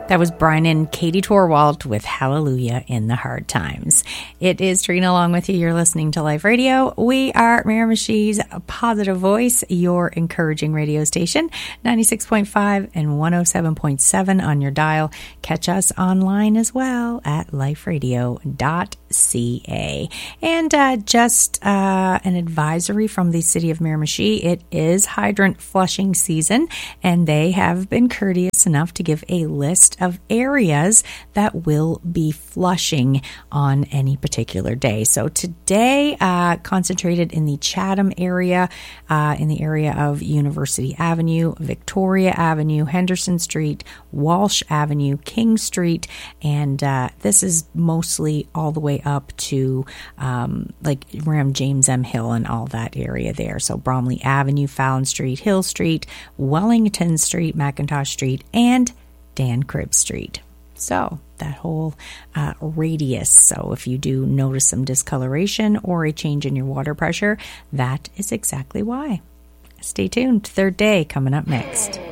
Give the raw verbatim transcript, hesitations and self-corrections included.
That was Brian and Katie Torwalt with Hallelujah in the Hard Times. It is Trina along with you. You're listening to Life Radio. We are Miramichi's positive voice, your encouraging radio station, ninety-six point five and one oh seven point seven on your dial. Catch us online as well at life radio dot c a. And uh, just uh, an advisory from the city of Miramichi. It is hydrant flushing season, and they have been courteous enough to give a list of areas that will be flushing on any particular day. So today, uh, concentrated in the Chatham area, uh, in the area of University Avenue, Victoria Avenue, Henderson Street, Walsh Avenue, King Street, and uh, this is mostly all the way up to um, like around James M. Hill and all that area there. So Bromley Avenue, Fallon Street, Hill Street, Wellington Street, McIntosh Street, and Dan Cribb Street. So that whole uh, radius. So if you do notice some discoloration or a change in your water pressure, that is exactly why. Stay tuned. Third day coming up next.